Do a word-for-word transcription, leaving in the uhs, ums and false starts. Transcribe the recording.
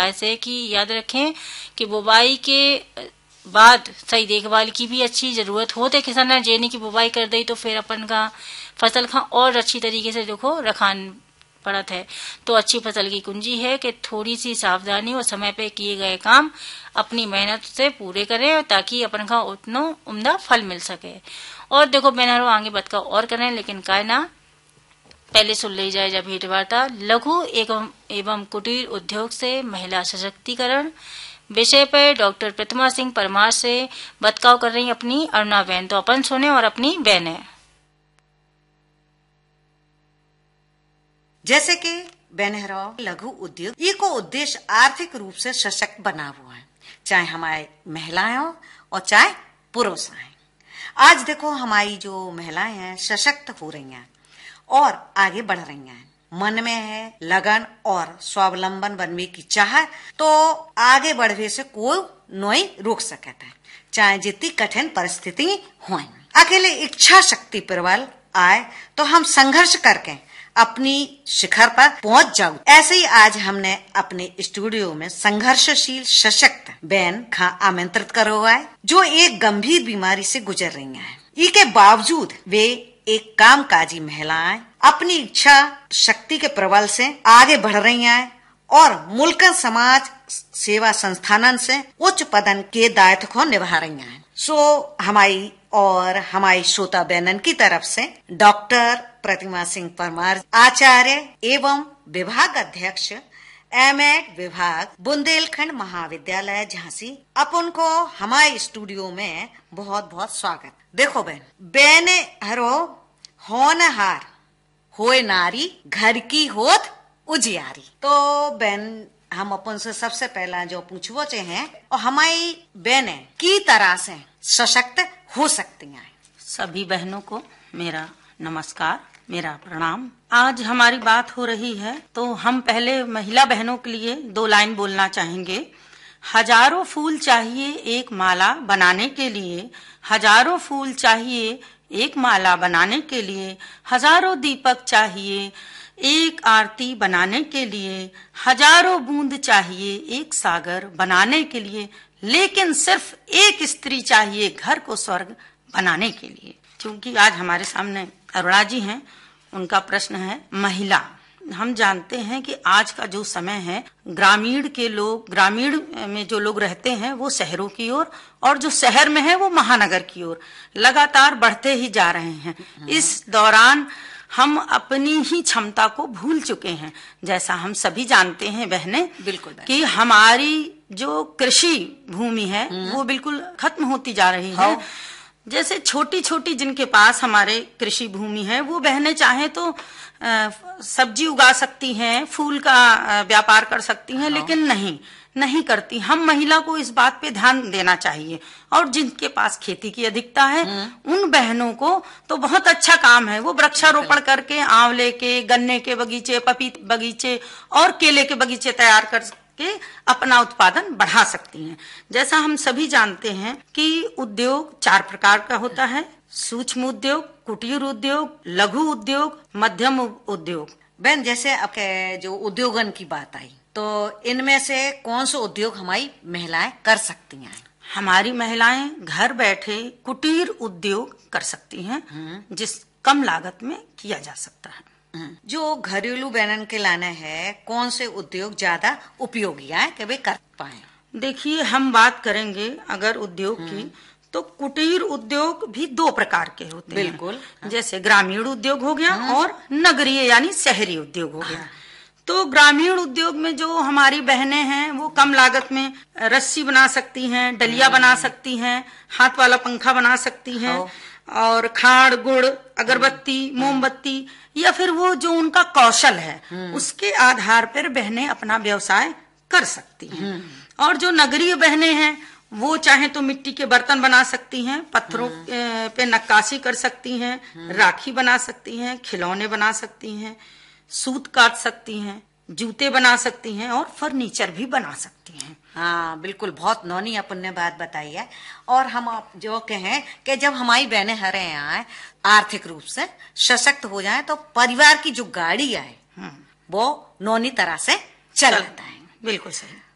उपाय से कि याद रखें कि बुवाई के बाद सही देखभाल की भी अच्छी जरूरत होते किसान जेने की बुवाई कर दई तो फिर अपन का फसल का और अच्छी तरीके से देखो रखान पड़त है। तो अच्छी फसल की कुंजी है कि थोड़ी सी सावधानी और समय पे किए गए काम अपनी मेहनत से पूरे करें ताकि अपन का उतना उम्दा फल मिल सके। और देखो बहनों आगे बतका और करें लेकिन काय ना पहले सुन ली जाए जब भेंट वार्ता लघु एवं एवं कुटीर उद्योग से महिला सशक्तिकरण विषय पर डॉक्टर प्रतिमा सिंह परमार से बतकाव कर रही अपनी अरुणा बहन। तो अपन सुने और अपनी बहन है। जैसे कि बेनहरा लघु उद्योग ये को उद्देश्य आर्थिक रूप से सशक्त बना हुआ है, चाहे हमारे महिलाएं हो और चाहे पुरुष हैं। आज देखो हमारी जो महिलाएं हैं सशक्त हो रही हैं और आगे बढ़ रही हैं। मन में है लगन और स्वावलंबन बनने की चाह तो आगे बढ़ने से कोई नहीं रोक सकता है, चाहे जितनी कठिन परिस्थिति हो। अकेले इच्छा शक्ति प्रबल आए तो हम संघर्ष करके अपनी शिखर पर पहुंच जाओ। ऐसे ही आज हमने अपने स्टूडियो में संघर्षशील सशक्त बहन का आमंत्रित करो है जो एक गंभीर बीमारी से गुजर रही हैं। इसके बावजूद वे एक कामकाजी महिलाएं अपनी इच्छा शक्ति के प्रबल से आगे बढ़ रही हैं और मुल्क समाज सेवा संस्थानन से उच्च पदन के दायित्व को निभा रही हैं। सो हमारी और हमारी श्रोता बहनन की तरफ से डॉक्टर प्रतिमा सिंह परमार आचार्य एवं विभाग अध्यक्ष एमएड विभाग बुंदेलखंड महाविद्यालय झांसी अपन को हमारे स्टूडियो में बहुत बहुत स्वागत। देखो बहन बहने हरो होनहार होए नारी घर की होत उजियारी। तो बहन हम अपन से सबसे पहला जो पूछवो चाहे और हमारी बहने की तरह से सशक्त हो सकती हैं। सभी बहनों को मेरा नमस्कार, मेरा प्रणाम। आज हमारी बात हो रही है तो हम पहले महिला बहनों के लिए दो लाइन बोलना चाहेंगे। हजारों फूल चाहिए एक माला बनाने के लिए, हजारों फूल चाहिए एक माला बनाने के लिए, हजारों दीपक चाहिए एक आरती बनाने के लिए, हजारों बूंद चाहिए एक सागर बनाने के लिए, लेकिन सिर्फ एक स्त्री चाहिए घर को स्वर्ग बनाने के लिए। क्योंकि आज हमारे सामने अरुणा जी हैं, उनका प्रश्न है महिला। हम जानते हैं कि आज का जो समय है ग्रामीण के लोग, ग्रामीण में जो लोग रहते हैं वो शहरों की ओर और, और जो शहर में है वो महानगर की ओर लगातार बढ़ते ही जा रहे हैं। इस दौरान हम अपनी ही क्षमता को भूल चुके हैं। जैसा हम सभी जानते हैं बहनें, बिल्कुल कि हमारी जो कृषि भूमि है वो बिल्कुल खत्म होती जा रही है। जैसे छोटी छोटी जिनके पास हमारे कृषि भूमि है वो बहनें चाहें तो सब्जी उगा सकती हैं, फूल का व्यापार कर सकती हैं, लेकिन नहीं नहीं करती। हम महिला को इस बात पे ध्यान देना चाहिए। और जिनके पास खेती की अधिकता है उन बहनों को तो बहुत अच्छा काम है, वो वृक्षारोपण करके आंवले के, गन्ने के बगीचे, पपीते बगीचे और केले के बगीचे तैयार कर के अपना उत्पादन बढ़ा सकती हैं। जैसा हम सभी जानते हैं कि उद्योग चार प्रकार का होता है, सूक्ष्म उद्योग, कुटीर उद्योग, लघु उद्योग, मध्यम उद्योग। बहन जैसे आपके जो उद्योगन की बात आई तो इनमें से कौन सा उद्योग हमारी महिलाएं कर सकती हैं? हमारी महिलाएं घर बैठे कुटीर उद्योग कर सकती हैं जिस कम लागत में किया जा सकता है। जो घरेलू बहनन के लाने हैं कौन से उद्योग ज्यादा उपयोगी है कि वे कर पाए? देखिए हम बात करेंगे अगर उद्योग की तो कुटीर उद्योग भी दो प्रकार के होते हैं। बिल्कुल। जैसे ग्रामीण उद्योग हो गया और नगरीय यानी शहरी उद्योग हो गया। तो ग्रामीण उद्योग में जो हमारी बहनें हैं वो कम लागत में रस्सी बना सकती हैं, डलिया बना सकती हैं, हाथ वाला पंखा बना सकती हैं और खाड़ गुड़, अगरबत्ती, मोमबत्ती या फिर वो जो उनका कौशल है उसके आधार पर बहनें अपना व्यवसाय कर सकती हैं। और जो नगरीय बहनें हैं वो चाहे तो मिट्टी के बर्तन बना सकती हैं, पत्थरों पे नक्काशी कर सकती हैं, राखी बना सकती हैं, खिलौने बना सकती हैं, सूत काट सकती हैं, जूते बना सकती हैं और फर्नीचर भी बना सकती हैं। हाँ बिल्कुल, बहुत नौनी अपन ने बात बताई है। और हम आप जो कहें कि जब हमारी बहनें हरे आए आर्थिक रूप से सशक्त हो जाए तो परिवार की जो गाड़ी आए वो नौनी तरह से चलता है। बिल्कुल सही।